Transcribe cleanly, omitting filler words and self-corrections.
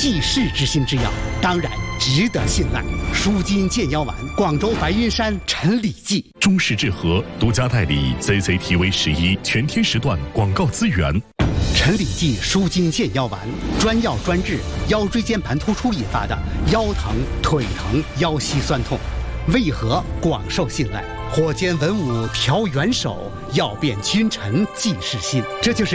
济世之心之药，当然值得信赖。舒筋健腰丸，广州白云山陈李济。 中式治和独家代理 CCTV11全天时段广告资源。 陈李济舒筋健腰丸，专药专治腰椎间盘突出引发的腰疼、腿疼、腰膝酸痛，为何广受信赖？火煎文武调元首，药变君臣济世心。这就是